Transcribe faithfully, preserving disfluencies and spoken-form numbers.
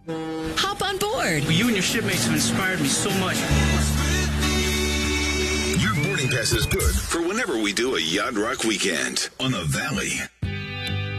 Hop on board. You and your shipmates have inspired me so much. Your boarding pass is good for whenever we do a Yacht Rock weekend on the Valley.